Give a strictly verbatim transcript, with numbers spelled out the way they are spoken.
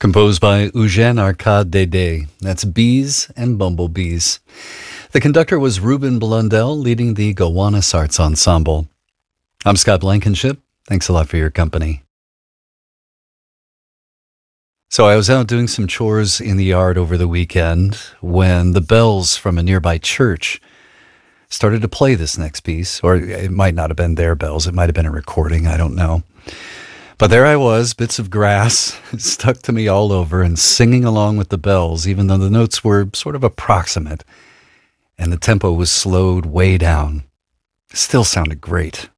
Composed by Eugène Arcade Dédé. That's Bees and Bumblebees. The conductor was Ruben Blundell, leading the Gowanus Arts Ensemble. I'm Scott Blankenship. Thanks a lot for your company. So I was out doing some chores in the yard over the weekend when the bells from a nearby church started to play this next piece, or it might not have been their bells. It might have been a recording. I don't know. But there I was, bits of grass stuck to me all over and singing along with the bells, even though the notes were sort of approximate and the tempo was slowed way down. It still sounded great.